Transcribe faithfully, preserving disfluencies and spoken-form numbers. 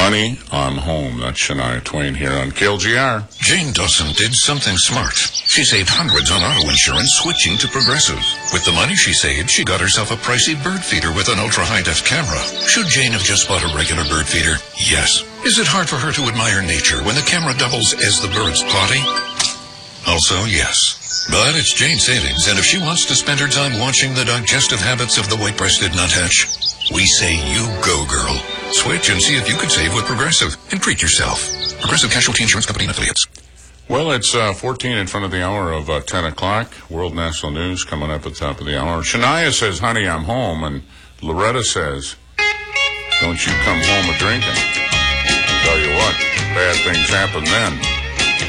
Honey, I'm home. That's Shania Twain here on K L G R. Jane Dawson did something smart. She saved hundreds on auto insurance switching to Progressive. With the money she saved, she got herself a pricey bird feeder with an ultra-high-def camera. Should Jane have just bought a regular bird feeder? Yes. Is it hard for her to admire nature when the camera doubles as the bird's plotting? Also, yes. But it's Jane's savings, and if she wants to spend her time watching the digestive habits of the white-breasted nuthatch, we say you go, girl. Switch and see if you could save with Progressive and treat yourself. Progressive Casualty Insurance Company and Affiliates. Well, it's uh, fourteen in front of the hour of uh, ten o'clock. World National News coming up at the top of the hour. Shania says, honey, I'm home. And Loretta says, don't you come home a-drinking. I'll tell you what, bad things happen then.